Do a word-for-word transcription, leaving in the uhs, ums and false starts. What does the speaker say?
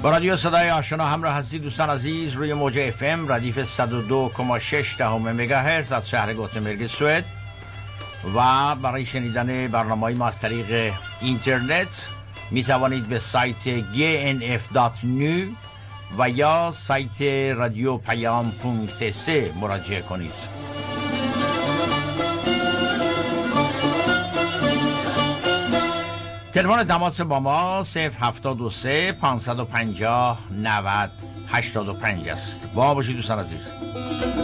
با رادیو صدای آشنا همراه هستید دوستان عزیز. روی موج اف ام ردیف صد و دو و شش دهم مگاهرتز از شهر گوتنبرگ سوئد و برای شنیدن برنامه‌های ما از طریق اینترنت می توانید به سایت جی ان اف دات نو و یا سایت رادیو پیام پونکت سی مراجعه کنید. تلفن تماس با ما صفر هفتاد و سه پانصد و پنجاه نود هشتاد و پنج است. با ما باشید دوستان عزیز.